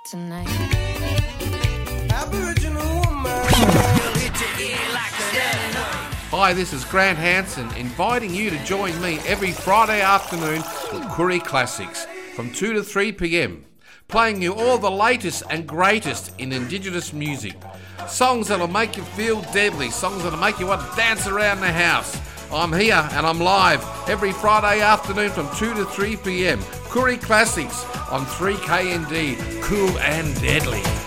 tonight. Aboriginal woman. Hi, this is Grant Hansen inviting you to join me every Friday afternoon for Koori Classics from 2 to 3 p.m, playing you all the latest and greatest in Indigenous music. Songs that'll make you feel deadly, songs that'll make you want to dance around the house. I'm here and I'm live every Friday afternoon from 2 to 3 p.m. Koori Classics on 3KND, cool and deadly.